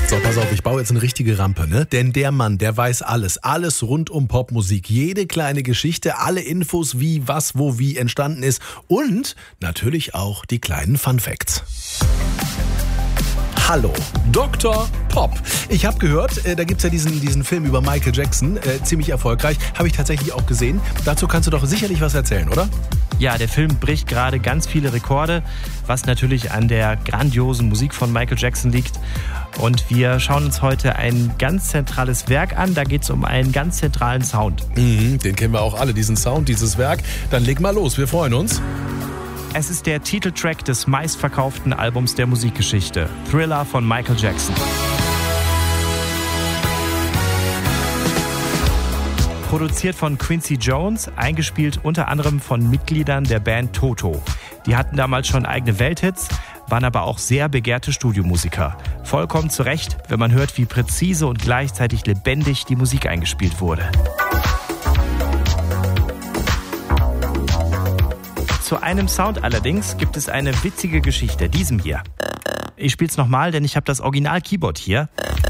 So, pass auf, ich baue jetzt eine richtige Rampe, ne? Denn der Mann, der weiß alles. Alles rund um Popmusik. Jede kleine Geschichte, alle Infos, wie, was, wo, wie entstanden ist. Und natürlich auch die kleinen Funfacts. Hallo, Dr. Pop. Ich habe gehört, da gibt's ja diesen Film über Michael Jackson, ziemlich erfolgreich. Habe ich tatsächlich auch gesehen. Dazu kannst du doch sicherlich was erzählen, oder? Ja, der Film bricht gerade ganz viele Rekorde, was natürlich an der grandiosen Musik von Michael Jackson liegt. Und wir schauen uns heute ein ganz zentrales Werk an. Da geht es um einen ganz zentralen Sound. Den kennen wir auch alle, diesen Sound, dieses Werk. Dann leg mal los, wir freuen uns. Es ist der Titeltrack des meistverkauften Albums der Musikgeschichte, Thriller von Michael Jackson. Produziert von Quincy Jones, eingespielt unter anderem von Mitgliedern der Band Toto. Die hatten damals schon eigene Welthits, waren aber auch sehr begehrte Studiomusiker. Vollkommen zu Recht, wenn man hört, wie präzise und gleichzeitig lebendig die Musik eingespielt wurde. Zu einem Sound allerdings gibt es eine witzige Geschichte, diesem hier. Ich spiel's nochmal, denn ich habe das Original-Keyboard hier.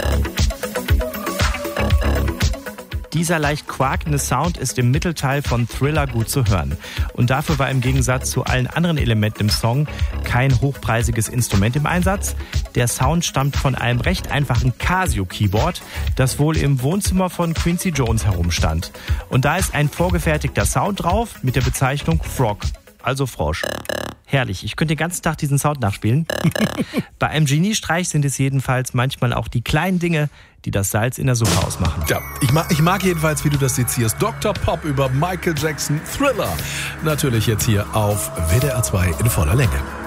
Dieser leicht quakende Sound ist im Mittelteil von Thriller gut zu hören. Und dafür war im Gegensatz zu allen anderen Elementen im Song kein hochpreisiges Instrument im Einsatz. Der Sound stammt von einem recht einfachen Casio-Keyboard, das wohl im Wohnzimmer von Quincy Jones herumstand. Und da ist ein vorgefertigter Sound drauf mit der Bezeichnung Frog, also Frosch. Herrlich, ich könnte den ganzen Tag diesen Sound nachspielen. Bei einem Geniestreich sind es jedenfalls manchmal auch die kleinen Dinge, die das Salz in der Suppe ausmachen. Ja, ich mag jedenfalls, wie du das sezierst. Dr. Pop über Michael Jackson, Thriller. Natürlich jetzt hier auf WDR 2 in voller Länge.